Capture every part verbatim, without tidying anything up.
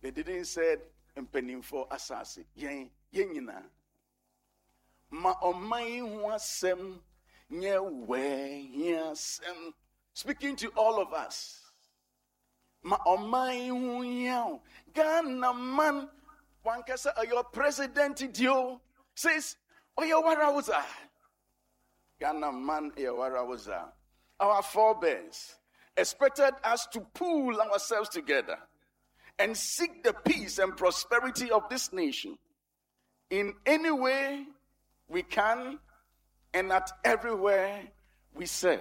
They didn't say mpanimfo asase. Yen yen nyina. Ma omai hu asem nye we asem. Speaking to all of us. Ma omai hu yaw. Ghana man wankasa your president dio says oyo warawuza. Ghana man oyo warawuza. Our forebears expected us to pull ourselves together and seek the peace and prosperity of this nation in any way we can and at everywhere we serve.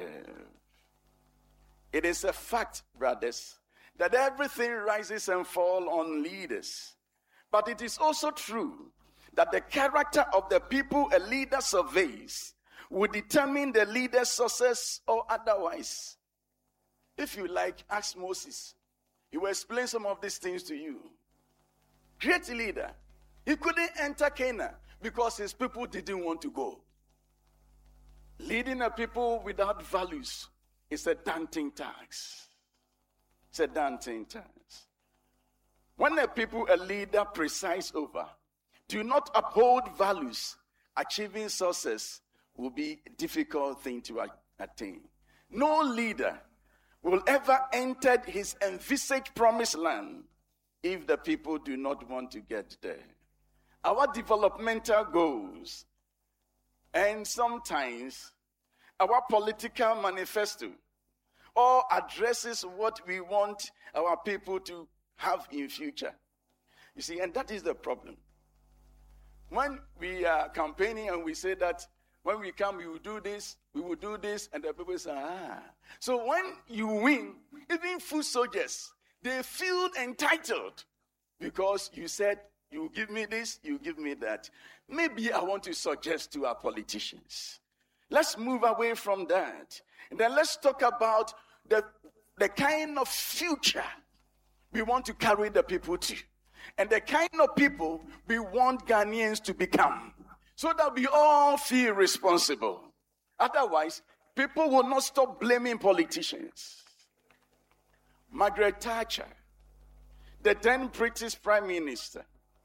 It is a fact, brothers, that everything rises and falls on leaders. But it is also true that the character of the people a leader surveys will determine the leader's success or otherwise. If you like, ask Moses. He will explain some of these things to you. Great leader. He couldn't enter Canaan because his people didn't want to go. Leading a people without values is a daunting task. It's a daunting task. When a people a leader presides over do not uphold values, achieving success will be a difficult thing to attain. No leader will ever enter his envisaged promised land if the people do not want to get there. Our developmental goals and sometimes our political manifesto all addresses what we want our people to have in future. You see, and that is the problem. When we are campaigning and we say that when we come, we will do this, we will do this, and the people say, ah. So when you win, even foot soldiers, they feel entitled because you said, you give me this, you give me that. Maybe I want to suggest to our politicians, let's move away from that. And then let's talk about the, the kind of future we want to carry the people to. And the kind of people we want Ghanaians to become. So that we all feel responsible. Otherwise, people will not stop blaming politicians. Margaret Thatcher, the then British Prime Minister,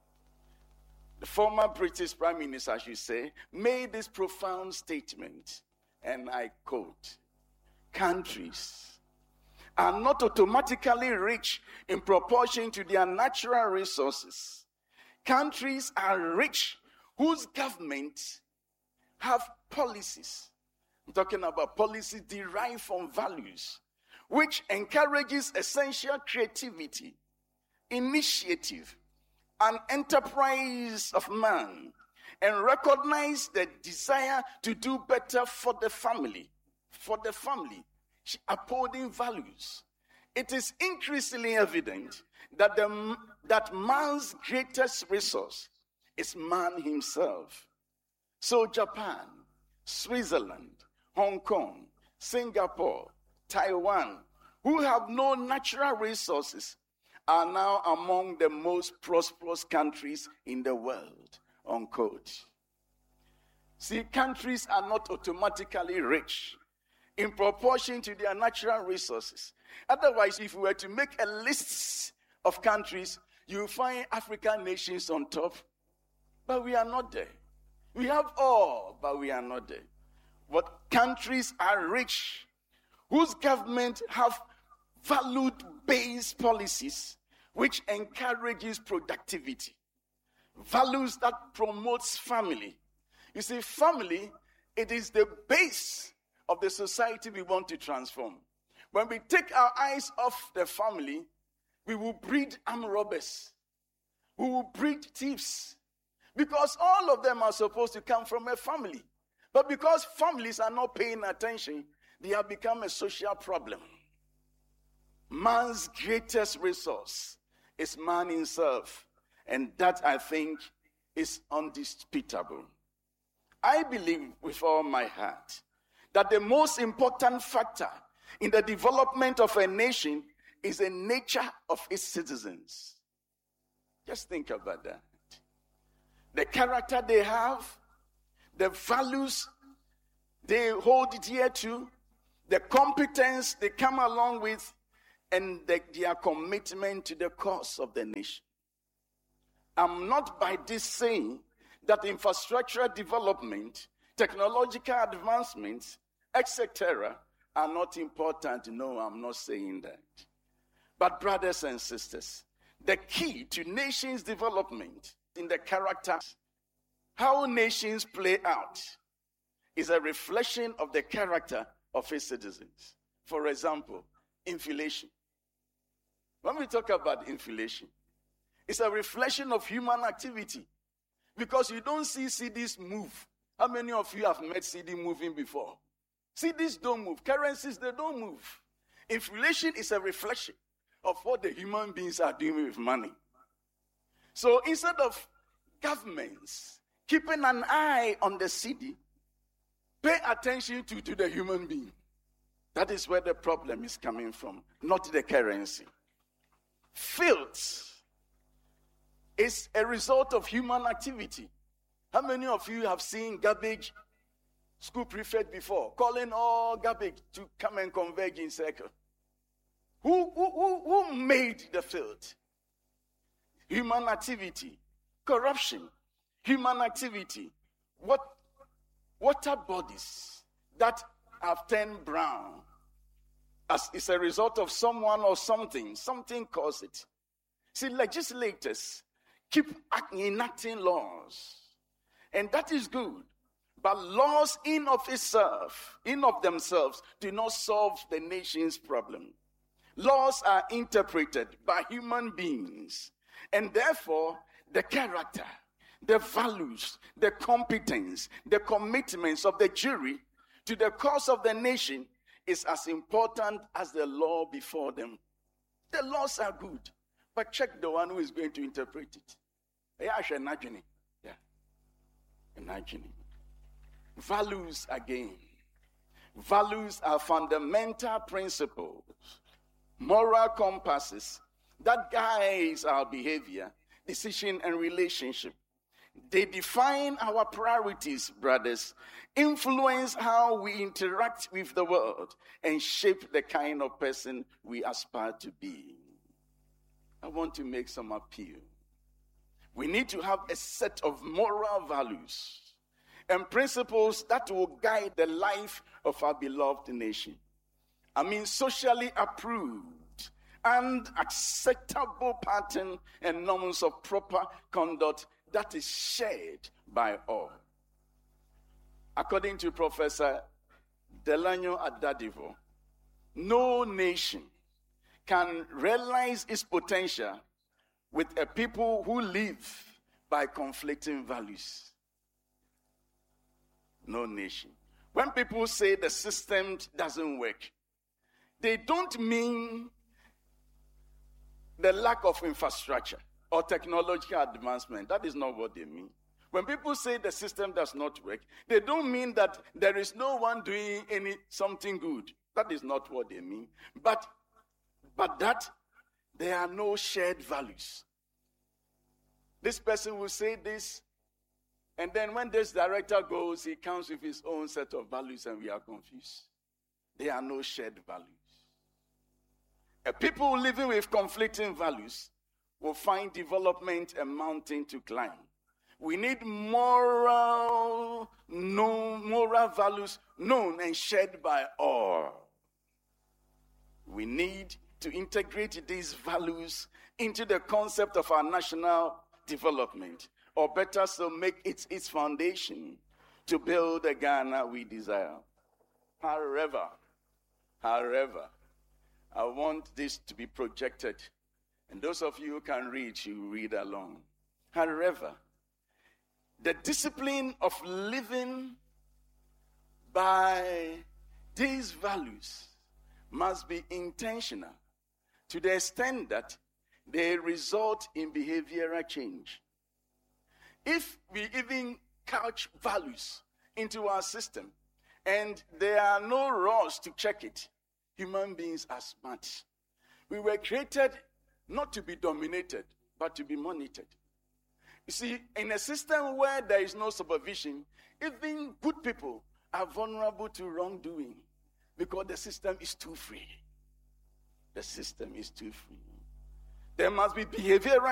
the former British Prime Minister, I should say, made this profound statement, and I quote, countries are not automatically rich in proportion to their natural resources. Countries are rich whose governments have policies. I'm talking about policies derived from values, which encourages essential creativity, initiative, and enterprise of man, and recognize the desire to do better for the family, for the family, upholding values. It is increasingly evident that the, that man's greatest resource is man himself. So Japan, Switzerland, Hong Kong, Singapore, Taiwan, who have no natural resources, are now among the most prosperous countries in the world, unquote. See, countries are not automatically rich in proportion to their natural resources. Otherwise, if we were to make a list of countries, you find African nations on top, but we are not there. We have all, but we are not there. But countries are rich, whose government have value-based policies which encourages productivity, values that promotes family. You see, family, it is the base of the society we want to transform. When we take our eyes off the family, we will breed armed robbers. We will breed thieves. Because all of them are supposed to come from a family. But because families are not paying attention, they have become a social problem. Man's greatest resource is man himself. And that, I think, is undisputable. I believe with all my heart that the most important factor in the development of a nation is the nature of its citizens. Just think about that. The character they have, the values they hold dear to, the competence they come along with, and the, their commitment to the cause of the nation. I'm not by this saying that infrastructural development, technological advancements, et cetera are not important. No, I'm not saying that. But brothers and sisters, the key to nations' development in the character, how nations play out, is a reflection of the character of its citizens. For example, inflation. When we talk about inflation, it's a reflection of human activity. Because you don't see C Ds move. How many of you have met C D moving before? C Ds don't move. Currencies, they don't move. Inflation is a reflection of what the human beings are doing with money. So instead of governments keeping an eye on the C D, pay attention to, to the human being. That is where the problem is coming from, not the currency. Filth is a result of human activity. How many of you have seen garbage school prefect before, calling all garbage to come and converge in circle? Who, who, who, who made the filth? Human activity. Corruption. Human activity. What water bodies that have turned brown as is a result of someone or something. Something caused it. See, legislators keep enacting laws, and that is good. But laws in of itself, in of themselves, do not solve the nation's problem. Laws are interpreted by human beings, and therefore the character, the values, the competence, the commitments of the jury to the cause of the nation is as important as the law before them. The laws are good, but check the one who is going to interpret it. Yeah, imagine. Yeah, imagine. Values again. Values are fundamental principles, moral compasses that guides our behavior, decision, and relationship. They define our priorities, brothers, influence how we interact with the world, and shape the kind of person we aspire to be. I want to make some appeal. We need to have a set of moral values and principles that will guide the life of our beloved nation. I mean, socially approved and acceptable pattern and norms of proper conduct that is shared by all. According to Professor Delano Adadivo, no nation can realize its potential with a people who live by conflicting values. No nation. When people say the system doesn't work, they don't mean the lack of infrastructure or technological advancement. That is not what they mean. When people say the system does not work, they don't mean that there is no one doing any something good. That is not what they mean. But, but that there are no shared values. This person will say this, and then when this director goes, he comes with his own set of values, and we are confused. There are no shared values. A people living with conflicting values will find development a mountain to climb. We need moral, known, moral values known and shared by all. We need to integrate these values into the concept of our national development, or better so, make it its foundation to build the Ghana we desire. However, however, I want this to be projected, and those of you who can read, you read along. However, the discipline of living by these values must be intentional to the extent that they result in behavioral change. If we even couch values into our system and there are no laws to check it, human beings are smart. We were created not to be dominated, but to be monitored. You see, in a system where there is no supervision, even good people are vulnerable to wrongdoing because the system is too free. the system is too free. There must be behavioral